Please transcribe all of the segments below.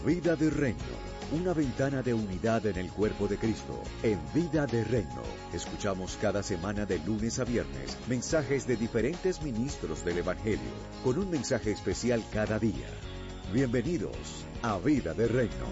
Vida de Reino, una ventana de unidad en el cuerpo de Cristo. En Vida de Reino, escuchamos cada semana de lunes a viernes mensajes de diferentes ministros del Evangelio, con un mensaje especial cada día. Bienvenidos a Vida de Reino.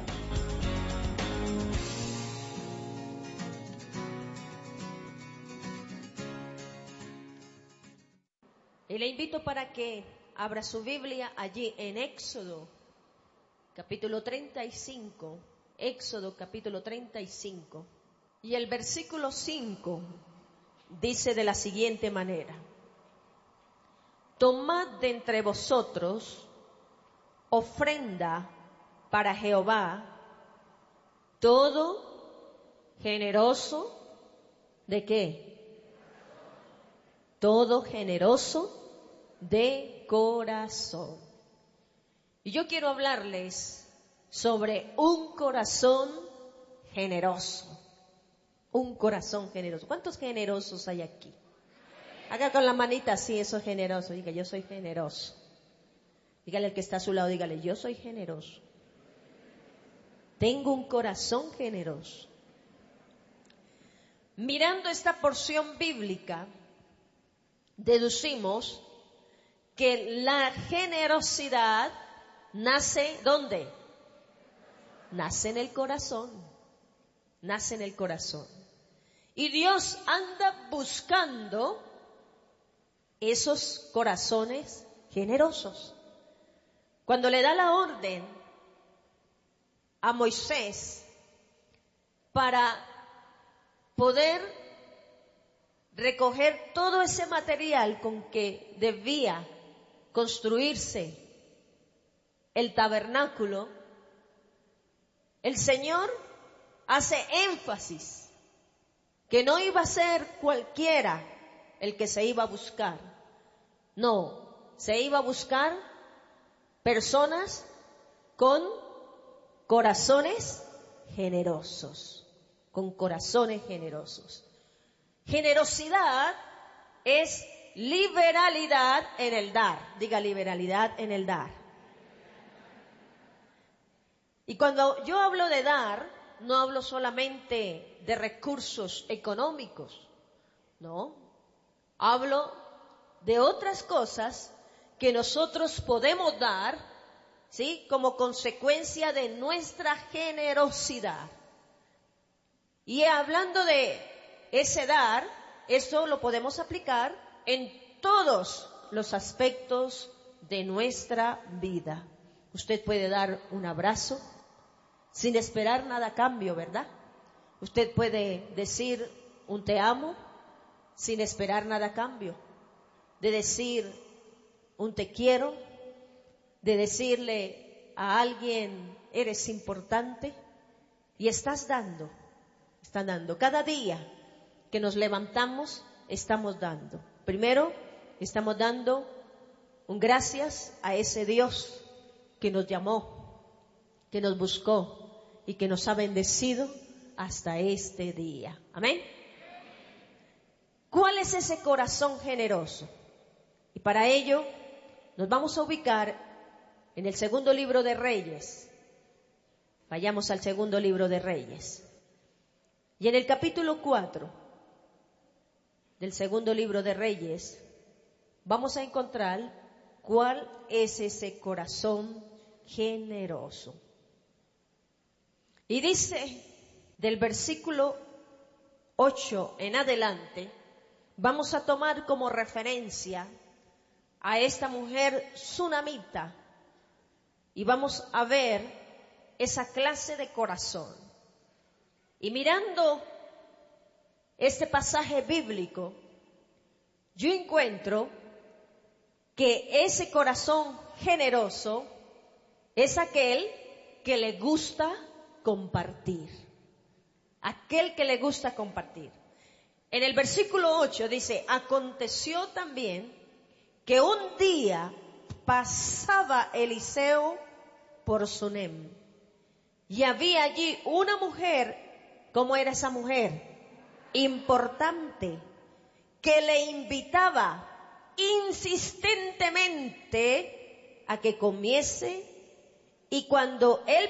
Y le invito para que abra su Biblia allí en Éxodo, capítulo 35. Éxodo, capítulo 35. Y el versículo 5 dice de la siguiente manera: Tomad de entre vosotros ofrenda para Jehová, todo generoso, ¿de qué? Todo generoso de corazón. Y yo quiero hablarles sobre un corazón generoso. Un corazón generoso. ¿Cuántos generosos hay aquí? Haga con la manita así, eso es generoso. Diga, yo soy generoso. Dígale al que está a su lado, dígale, yo soy generoso. Tengo un corazón generoso. Mirando esta porción bíblica, deducimos que la generosidad nace, ¿dónde? Nace en el corazón. Nace en el corazón. Y Dios anda buscando esos corazones generosos. Cuando le da la orden a Moisés para poder recoger todo ese material con que debía construirse el tabernáculo, el Señor hace énfasis que no iba a ser cualquiera el que se iba a buscar. No, se iba a buscar personas con corazones generosos, con corazones generosos. Generosidad es liberalidad en el dar. Diga, liberalidad en el dar. Y cuando yo hablo de dar, no hablo solamente de recursos económicos, no. Hablo de otras cosas que nosotros podemos dar, ¿sí? Como consecuencia de nuestra generosidad. Y hablando de ese dar, eso lo podemos aplicar en todos los aspectos de nuestra vida. Usted puede dar un abrazo sin esperar nada a cambio, ¿verdad? Usted puede decir un te amo sin esperar nada a cambio. De decir un te quiero, de decirle a alguien eres importante, y estás dando. Cada día que nos levantamos, estamos dando. Primero, estamos dando un gracias a ese Dios que nos llamó, que nos buscó y que nos ha bendecido hasta este día. Amén. ¿Cuál es ese corazón generoso? Y para ello nos vamos a ubicar en el segundo libro de Reyes. Vayamos al segundo libro de Reyes. Y en el capítulo 4 del segundo libro de Reyes, vamos a encontrar cuál es ese corazón generoso. Y dice, del versículo 8 en adelante, vamos a tomar como referencia a esta mujer sunamita y vamos a ver esa clase de corazón. Y mirando este pasaje bíblico, yo encuentro que ese corazón generoso es aquel que le gusta compartir. Aquel que le gusta compartir. En el versículo 8 dice, aconteció también que un día pasaba Eliseo por Sunem y había allí una mujer. ¿Cómo era esa mujer? Importante, que le invitaba insistentemente a que comiese, y cuando él